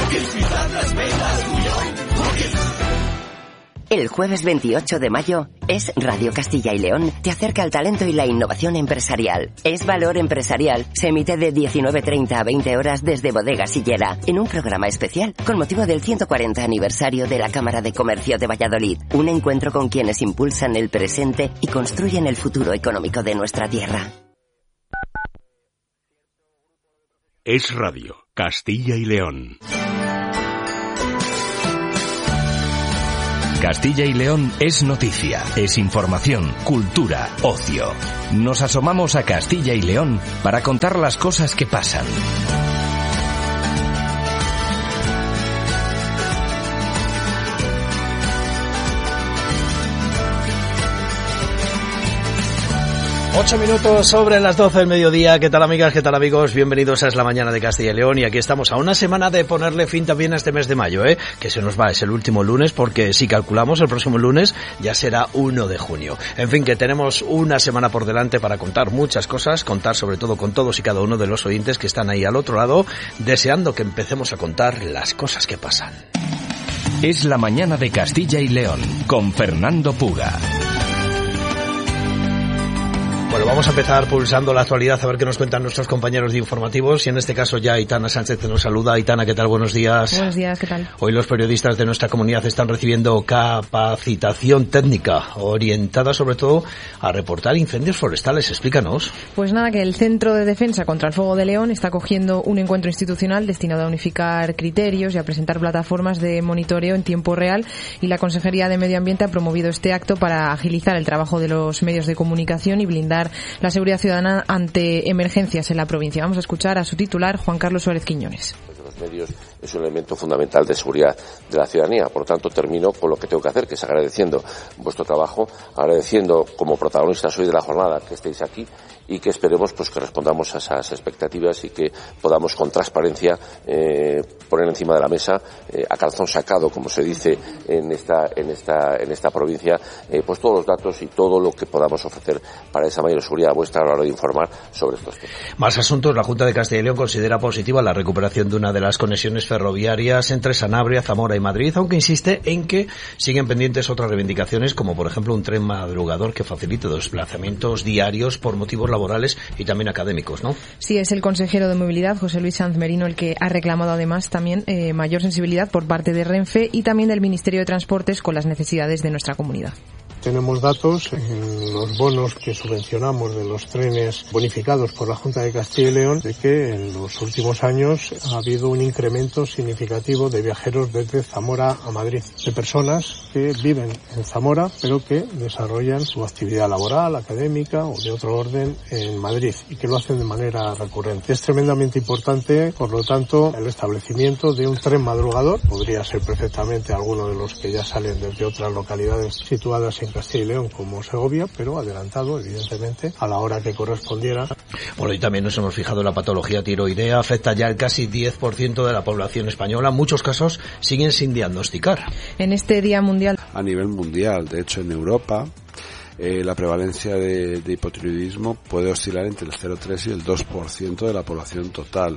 El jueves 28 de mayo, Es Radio Castilla y León te acerca al talento y la innovación empresarial. Es Valor Empresarial. Se emite de 19:30 a 20 horas desde Bodega Sillera, en un programa especial con motivo del 140 aniversario de la Cámara de Comercio de Valladolid. Un encuentro con quienes impulsan el presente y construyen el futuro económico de nuestra tierra. Es Radio Castilla y León. Castilla y León es noticia, es información, cultura, ocio. Nos asomamos a Castilla y León para contar las cosas que pasan. Ocho minutos sobre las 12 del mediodía. ¿Qué tal, amigas? ¿Qué tal, amigos? Bienvenidos a Es la Mañana de Castilla y León. Y aquí estamos a una semana de ponerle fin también a este mes de mayo, que se nos va. Es el último lunes, porque si calculamos el próximo lunes ya será 1 de junio. En fin, que tenemos una semana por delante para contar muchas cosas, contar sobre todo con todos y cada uno de los oyentes que están ahí al otro lado, deseando que empecemos a contar las cosas que pasan. Es la Mañana de Castilla y León, con Fernando Puga. Bueno, vamos a empezar pulsando la actualidad, a ver qué nos cuentan nuestros compañeros de informativos, y en este caso ya Aitana Sánchez nos saluda. Aitana, ¿qué tal? Buenos días. Buenos días, ¿qué tal? Hoy los periodistas de nuestra comunidad están recibiendo capacitación técnica, orientada sobre todo a reportar incendios forestales. Explícanos. Pues nada, que el Centro de Defensa contra el Fuego de León está cogiendo un encuentro institucional destinado a unificar criterios y a presentar plataformas de monitoreo en tiempo real, y la Consejería de Medio Ambiente ha promovido este acto para agilizar el trabajo de los medios de comunicación y blindar la seguridad ciudadana ante emergencias en la provincia. Vamos a escuchar a su titular, Juan Carlos Suárez Quiñones. Los medios es un elemento fundamental de seguridad de la ciudadanía. Por lo tanto, termino con lo que tengo que hacer, que es agradeciendo vuestro trabajo, agradeciendo como protagonistas hoy de la jornada que estéis aquí, y que esperemos pues que respondamos a esas expectativas y que podamos con transparencia poner encima de la mesa a calzón sacado, como se dice en esta provincia, pues todos los datos y todo lo que podamos ofrecer para esa mayor seguridad vuestra a la hora de informar sobre estos temas. Más asuntos. La Junta de Castilla y León considera positiva la recuperación de una de las conexiones ferroviarias entre Sanabria, Zamora y Madrid, aunque insiste en que siguen pendientes otras reivindicaciones, como por ejemplo un tren madrugador que facilite desplazamientos diarios por motivos laborales y también académicos, ¿no? Sí, es el consejero de Movilidad, José Luis Sanz Merino, el que ha reclamado además también mayor sensibilidad por parte de Renfe y también del Ministerio de Transportes con las necesidades de nuestra comunidad. Tenemos datos en los bonos que subvencionamos de los trenes bonificados por la Junta de Castilla y León de que en los últimos años ha habido un incremento significativo de viajeros desde Zamora a Madrid, de personas que viven en Zamora pero que desarrollan su actividad laboral, académica o de otro orden en Madrid y que lo hacen de manera recurrente. Es tremendamente importante, por lo tanto, el establecimiento de un tren madrugador. Podría ser perfectamente alguno de los que ya salen desde otras localidades situadas en Castilla y León como Segovia, pero adelantado evidentemente a la hora que correspondiera. Bueno, y también nos hemos fijado en la patología tiroidea. Afecta ya el casi 10% de la población española. Muchos casos siguen sin diagnosticar. En este Día Mundial. A nivel mundial, de hecho en Europa, la prevalencia de hipotiroidismo puede oscilar entre el 0,3 y el 2% de la población total.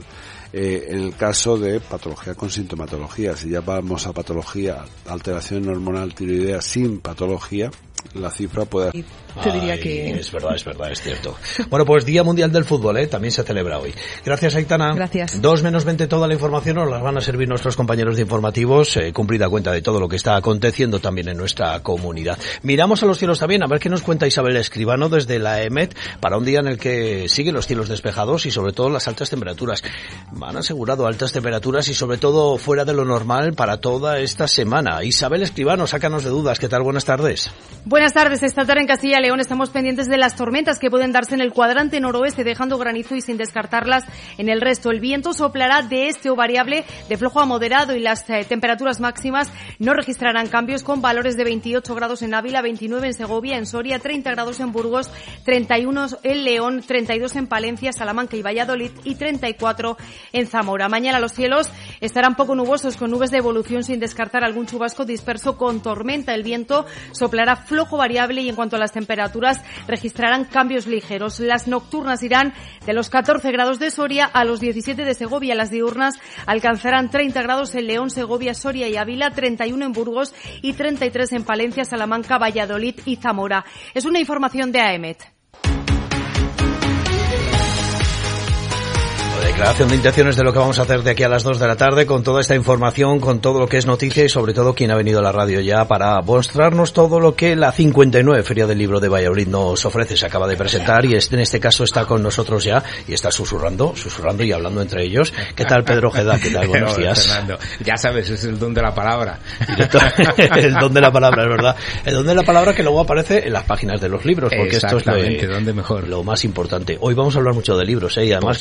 En el caso de patología con sintomatología, si ya vamos a patología, alteración hormonal tiroidea sin patología, la cifra puede... Te diría que... Es verdad, es cierto. Bueno, pues Día Mundial del Fútbol, también se celebra hoy. Gracias, Aitana. Gracias. 2:20, toda la información nos las van a servir nuestros compañeros de informativos, cumplida cuenta de todo lo que está aconteciendo también en nuestra comunidad. Miramos a los cielos también, a ver qué nos cuenta Isabel Escribano desde la EMET, para un día en el que siguen los cielos despejados y sobre todo las altas temperaturas. Han asegurado altas temperaturas y sobre todo fuera de lo normal para toda esta semana. Isabel Escribano, sácanos de dudas. ¿Qué tal? Buenas tardes. Buenas tardes. Esta tarde en Castilla y León estamos pendientes de las tormentas que pueden darse en el cuadrante noroeste, dejando granizo y sin descartarlas en el resto. El viento soplará de este o variable, de flojo a moderado, y las temperaturas máximas no registrarán cambios, con valores de 28 grados en Ávila, 29 en Segovia, en Soria, 30 grados en Burgos, 31 en León, 32 en Palencia, Salamanca y Valladolid y 34 en Zamora. Mañana los cielos estarán poco nubosos, con nubes de evolución, sin descartar algún chubasco disperso con tormenta. El viento soplará flojo variable, y en cuanto a las temperaturas temperaturas registrarán cambios ligeros. Las nocturnas irán de los 14 grados de Soria a los 17 de Segovia. Las diurnas alcanzarán 30 grados en León, Segovia, Soria y Ávila, 31 en Burgos y 33 en Palencia, Salamanca, Valladolid y Zamora. Es una información de AEMET. Declaración de intenciones de lo que vamos a hacer de aquí a las 2 de la tarde, con toda esta información, con todo lo que es noticia y sobre todo quien ha venido a la radio ya para mostrarnos todo lo que la 59 Feria del Libro de Valladolid nos ofrece. Se acaba de presentar y en este caso está con nosotros ya y está susurrando y hablando entre ellos. ¿Qué tal, Pedro Ojeda? ¿Qué tal? Buenos días. Fernando, ya sabes, es el don de la palabra. El don de la palabra, es verdad. El don de la palabra que luego aparece en las páginas de los libros, porque esto es donde mejor. Lo más importante. Hoy vamos a hablar mucho de libros, y además